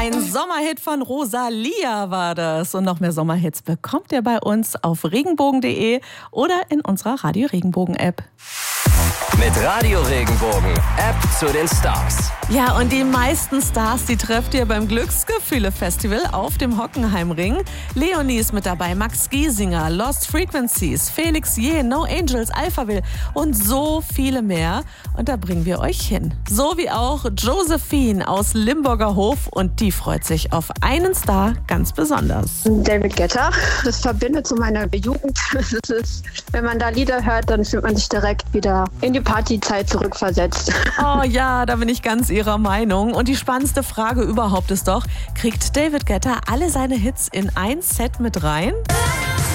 Ein Sommerhit von Rosalia war das. Und noch mehr Sommerhits bekommt ihr bei uns auf regenbogen.de oder in unserer Radio Regenbogen App. Mit Radio Regenbogen, App zu den Stars. Ja, und die meisten Stars, die trefft ihr beim Glücksgefühle-Festival auf dem Hockenheimring. Leonie ist mit dabei, Max Giesinger, Lost Frequencies, Felix Jähn, No Angels, Alphaville und so viele mehr. Und da bringen wir euch hin. So wie auch Josephine aus Limburger Hof, und die freut sich auf einen Star ganz besonders. David Guetta, das verbindet so meine Jugend. Das ist, wenn man da Lieder hört, dann fühlt man sich direkt wieder in die Partyzeit zurückversetzt. Oh ja, da bin ich ganz ihrer Meinung. Und die spannendste Frage überhaupt ist doch, kriegt David Guetta alle seine Hits in ein Set mit rein?